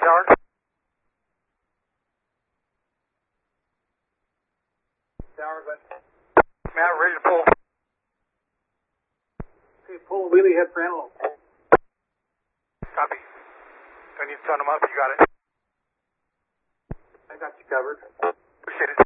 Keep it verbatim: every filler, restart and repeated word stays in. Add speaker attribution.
Speaker 1: Tower.
Speaker 2: Tower, but
Speaker 1: Matt, ready to pull.
Speaker 2: okay, pull wheelie head for antelope.
Speaker 1: Copy. Do I need to tone them up? You got it.
Speaker 2: I got you covered.
Speaker 1: Appreciate it.